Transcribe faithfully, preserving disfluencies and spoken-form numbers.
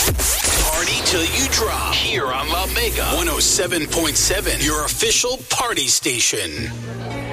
Party till you drop here on La Mega one oh seven point seven, your official party station.